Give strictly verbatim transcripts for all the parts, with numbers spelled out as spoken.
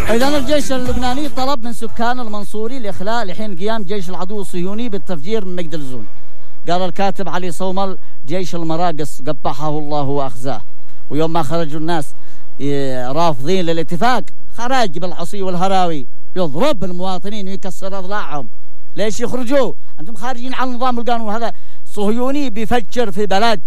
إذن الجيش اللبناني طلب من سكان المنصوري الإخلاء لحين قيام جيش العدو الصهيوني بالتفجير من مجدلزون. قال الكاتب علي صومل: جيش المراقص قبحه الله وأخزاه. ويوم ما خرجوا الناس رافضين للاتفاق، خرج بالعصي والهراوي يضرب المواطنين ويكسر أضلاعهم. ليش يخرجوا؟ أنتم خارجين على النظام والقانون، هذا صهيوني بيفجر في بلد.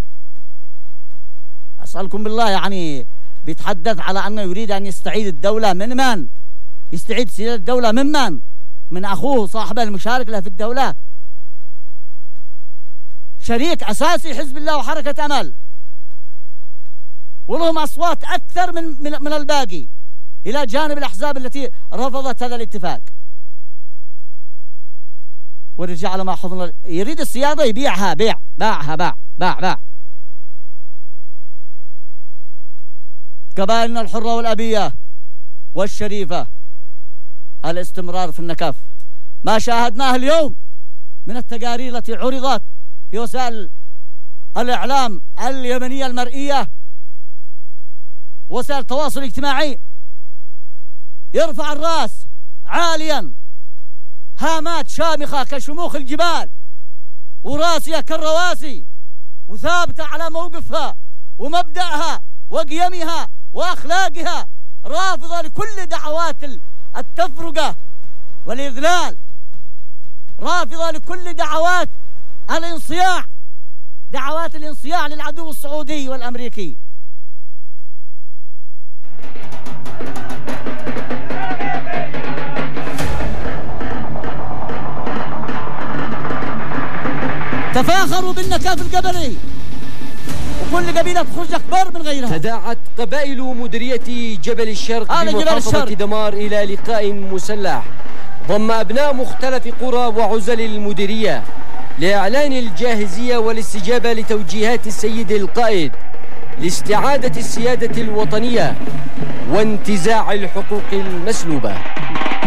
أسألكم بالله، يعني بيتحدث على أنه يريد أن يستعيد الدولة من من؟ يستعيد سيادة الدولة من من؟ من أخوه صاحبه المشارك له في الدولة، شريك أساسي حزب الله وحركة أمل، ولهم أصوات أكثر من من, من الباقي، إلى جانب الأحزاب التي رفضت هذا الاتفاق. ورجع على ما حضن يريد السيادة يبيعها بيع باعها باع باع باع. قبائلنا الحرة والأبية والشريفة الاستمرار في النكف. ما شاهدناه اليوم من التقارير التي عرضت في وسائل الإعلام اليمنية المرئية، وسائل التواصل الاجتماعي، يرفع الرأس عاليا، هامات شامخة كشموخ الجبال، وراسية كالرواسي، وثابتة على موقفها ومبدأها وقيمها وأخلاقها، رافضة لكل دعوات التفرقة والإذلال، رافضة لكل دعوات الانصياع، دعوات الانصياع للعدو السعودي والأمريكي. تفاخروا بالنكاف القبلي، وكل قبيلة تخرج أكبر من غيرها. تداعت قبائل مديرية جبل الشرق بمحافظة دمار إلى لقاء مسلح ضم أبناء مختلف قرى وعزل المديرية لإعلان الجاهزية والاستجابة لتوجيهات السيد القائد لاستعادة السيادة الوطنية وانتزاع الحقوق المسلوبة.